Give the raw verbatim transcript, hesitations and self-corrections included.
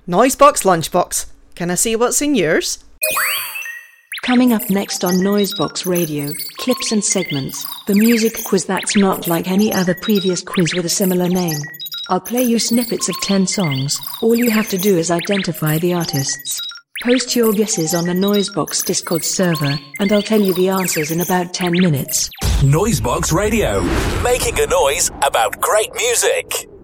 Noisebox Lunchbox. Can I see what's in yours? Coming up next on Noisebox Radio, clips and segments, the music quiz that's not like any other previous quiz with a similar name. I'll play you snippets of ten songs. All you have to do is identify the artists. Post your guesses on the Noisebox Discord server, and I'll tell you the answers in about ten minutes. Noisebox Radio, making a noise about great music.